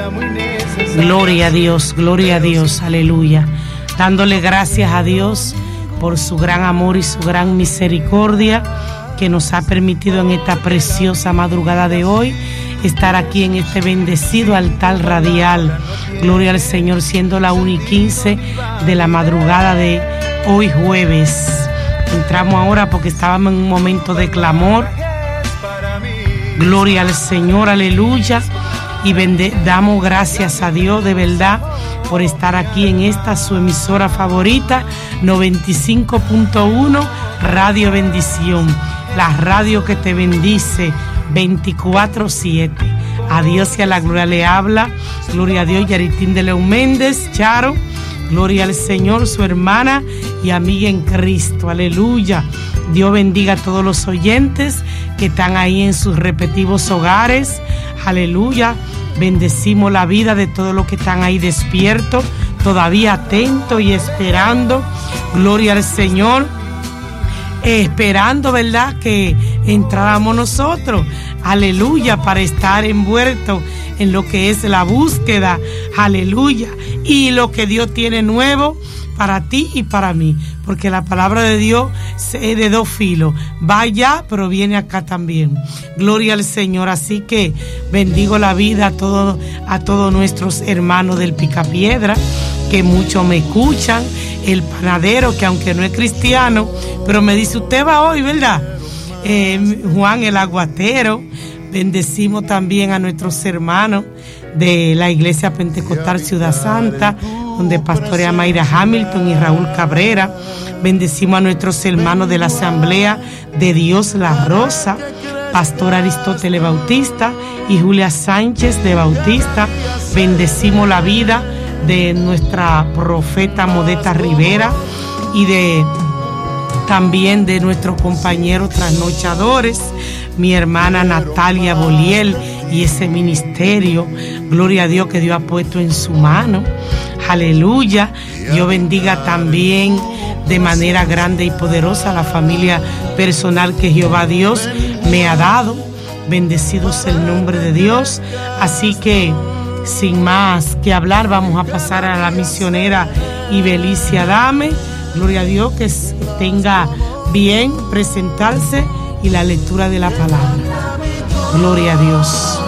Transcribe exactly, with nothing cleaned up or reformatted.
Gloria a Dios, gloria a Dios, aleluya. Dándole gracias a Dios por su gran amor y su gran misericordia que nos ha permitido en esta preciosa madrugada de hoy estar aquí en este bendecido altar radial. Gloria al Señor, siendo la una y quince de la madrugada de hoy jueves. Entramos ahora porque estábamos en un momento de clamor. Gloria al Señor, aleluya. Y bende- damos gracias a Dios de verdad por estar aquí en esta su emisora favorita, noventa y cinco punto uno Radio Bendición, la radio que te bendice veinticuatro siete. A Dios y a la gloria le habla, gloria a Dios, Yaritín de León Méndez, Charo, gloria al Señor, su hermana y amiga en Cristo, aleluya. Dios bendiga a todos los oyentes que están ahí en sus respectivos hogares, aleluya. Bendecimos la vida de todos los que están ahí despiertos, todavía atentos y esperando, gloria al Señor, esperando, ¿verdad?, que entráramos nosotros, aleluya, para estar envueltos en lo que es la búsqueda, aleluya, y lo que Dios tiene nuevo para ti y para mí, porque la palabra de Dios es de dos filos, va allá, pero viene acá también. Gloria al Señor. Así que bendigo la vida a todos a todos nuestros hermanos del Picapiedra, que muchos me escuchan, el panadero, que aunque no es cristiano, pero me dice, usted va hoy, ¿verdad? Eh, Juan el aguatero. Bendecimos también a nuestros hermanos de la Iglesia Pentecostal Ciudad Santa, donde pastorea Mayra Hamilton y Raúl Cabrera. Bendecimos a nuestros hermanos de la Asamblea de Dios La Rosa, Pastor Aristóteles Bautista y Julia Sánchez de Bautista. Bendecimos la vida de nuestra profeta Modesta Rivera y de también de nuestros compañeros trasnochadores, mi hermana Natalia Boliel y ese ministerio, gloria a Dios, que Dios ha puesto en su mano, aleluya. Dios bendiga también de manera grande y poderosa a la familia personal que Jehová Dios me ha dado. Bendecido sea el nombre de Dios. Así que sin más que hablar, vamos a pasar a la misionera Ibelicia Dame. Gloria a Dios, que tenga bien presentarse y la lectura de la palabra. Gloria a Dios.